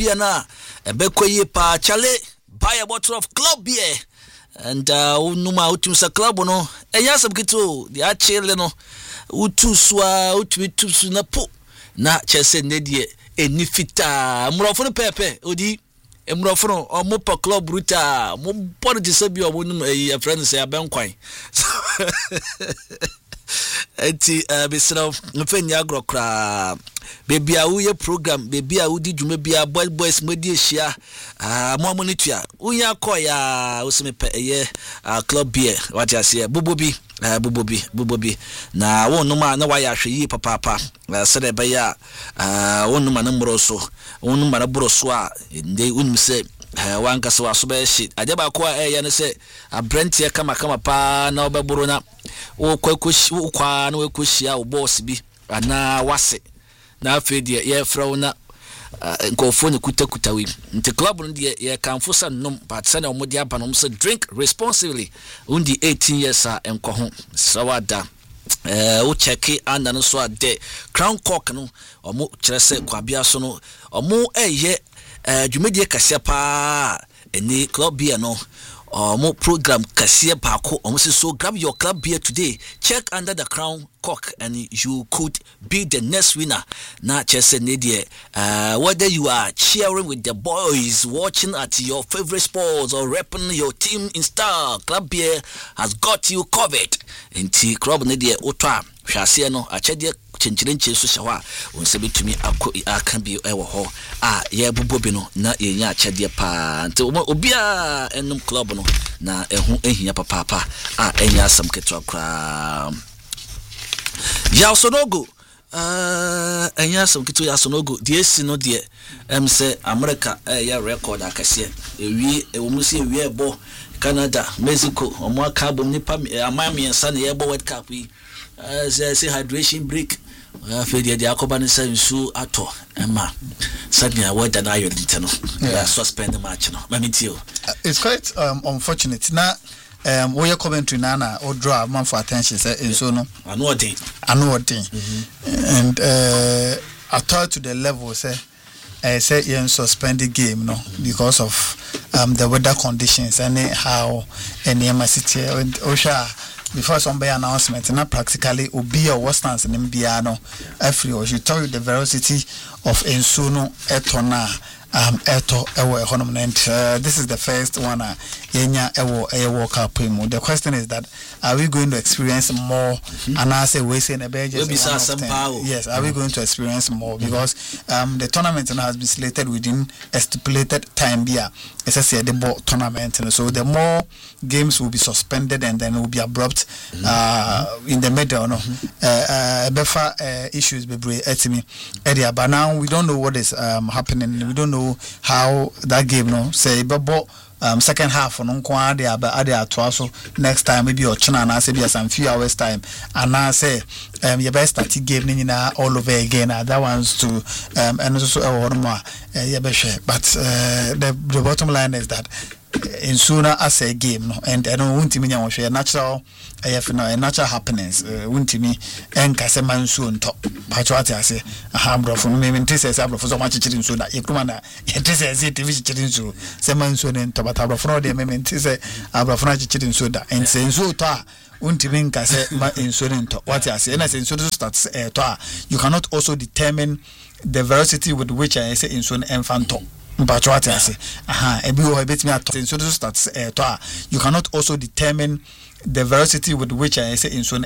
na ebekoye pa chale buy a bottle of club beer and unuma utumsa club no eyasam kito the achele no utuswa utwitu na po na chese nedie enifita murofo no pepe odi emurofo no omo pa club ruta mo body disabi omo num a friend say abenkwan enti besra mfanya agrokra baby a uye program baby a udi dwuma bia boys modi ehia mo monitua unya koya usime ye club beer what you say bubobi na wonuma na waya hweyi papa sede be ya wonuma na mbroso wonuma na broso a ndey unim se wanka so aso be shit ade ba ko ya ne se abrantie kama pa na obeburu na wo kwa na we koshia wo boss bi ana wase na afedi ye frau na nkofo ne kutakuta wi nti club no de ye kanfo sa nom but sa na omodi aba no so drink responsibly undi 18 years a enko ho sawada wo check anda no so ade Crown Cork no omo kire se kwabia so no omo eye dwumedie kase pa eni club beer no more program Kasia Pako almost so grab your club beer today. Check under the Crown Cork and you could be the next winner. Not just a Nadia. Whether you are cheering with the boys, watching at your favorite sports or repping your team in style, club beer has got you covered. In T Club Nadia Otra, Shasiano, Achadia. Chenchirenche so shawa onse betumi akan bi ewo ho ye bobobi no na ye nya achade pa nti obia enum club no na ehu ehia papa enya asam ketwa kra ya sonogo enya asam ketwa ya sonogo de esi no de say America ya record akase ewie ewomusi ewie ebo Canada Mexico omo aka bom nipa amami ensa na ye bo World Cup yi say hydration break afedi de akoba ne sansu ato ema sadnia weather na ayodinte no ya suspend the match no mamitio. It's quite unfortunate na we are commentary na or draw man for attention say enso no anu odin and attached to the level say you suspend the game no because of the weather conditions and how any city osha before some announcement and practically obi or stance in Mbiano every or she tell you the velocity of Ensuno etona eto ewo economy. This is the first one yenya ewo World Cup. The question is that are we going to experience more and I say we say in a yes, are we going to experience more because the tournament has been slated within a stipulated time here. It's a the ball tournament and so the more games will be suspended and then will be abrupt in the middle no befa issues be etimi area but now we don't know what is happening. We don't know how that game no say bebo second half on kwa they are so next time maybe or china and I say be some few hours time and I say your best start game na all over again that ones to and also but the bottom line is that in sooner as a game no and I don't want to mean a natural a natural happenings want me and Caseman soon top Pachuati I say a hammer from me and this for so much chicken so that you come on it is a TV chicken so Seman soon and Tabataba from the moment is a Abrafraji chicken soda and saying so ta untimin kase ma insurance what I say and as insurance starts you cannot also determine the velocity with which I say insurance infant but what I say you cannot also determine the velocity with which I say insurance